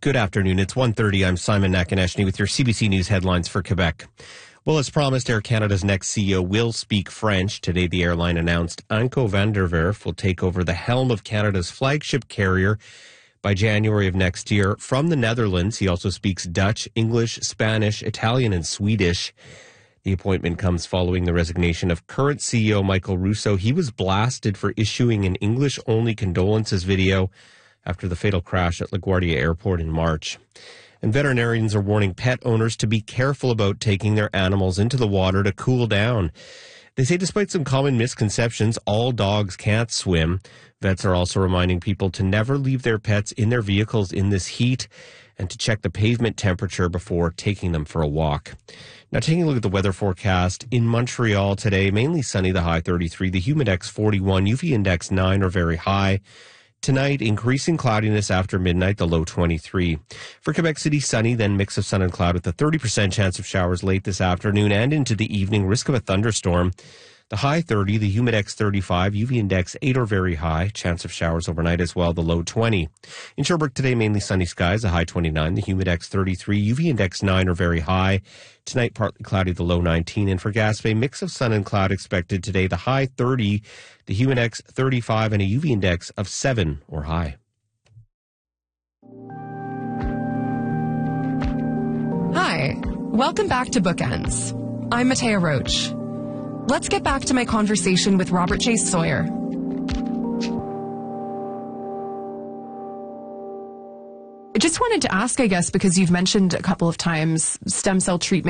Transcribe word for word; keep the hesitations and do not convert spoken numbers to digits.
Good afternoon. It's one thirty. I'm Simon Nakaneshny with your C B C News headlines for Quebec. Well, as promised, Air Canada's next C E O will speak French. Today, the airline announced Anko van der Werf will take over the helm of Canada's flagship carrier by January of next year. From the Netherlands, he also speaks Dutch, English, Spanish, Italian, and Swedish. The appointment comes following the resignation of current C E O Michael Rousseau. He was blasted for issuing an English-only condolences video after the fatal crash at LaGuardia Airport in March. And veterinarians are warning pet owners to be careful about taking their animals into the water to cool down. They say despite some common misconceptions, all dogs can't swim. Vets are also reminding people to never leave their pets in their vehicles in this heat and to check the pavement temperature before taking them for a walk. Now, taking a look at the weather forecast in Montreal today, mainly sunny, the high thirty-three, the humid index forty-one, U V index nine or very high. Tonight, increasing cloudiness after midnight, the low twenty-three. For Quebec City, sunny, then mix of sun and cloud with a thirty percent chance of showers late this afternoon and into the evening, risk of a thunderstorm. The high thirty, the humid index thirty-five, U V index eight or very high, chance of showers overnight as well, the low twenty. In Sherbrooke today, mainly sunny skies, the high twenty-nine, the humid index thirty-three, U V index nine or very high. Tonight, partly cloudy, the low nineteen. And for Gaspé, mix of sun and cloud expected today, the high thirty, the humid index thirty-five, and a U V index of seven or high. Hi, welcome back to Bookends. I'm Matea Roach. Let's get back to my conversation with Robert J. Sawyer. I just wanted to ask, I guess, because you've mentioned a couple of times stem cell treatment